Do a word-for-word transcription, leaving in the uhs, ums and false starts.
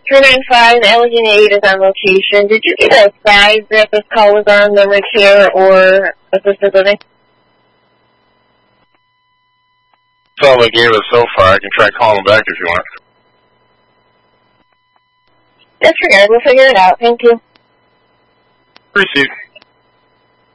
three nine five, Allegheny eight is on location. Did you get a size that this call was on, memory care or assisted living? That's all they gave us so far. I can try calling back if you want. Disregard. We'll figure it out. Thank you. Received.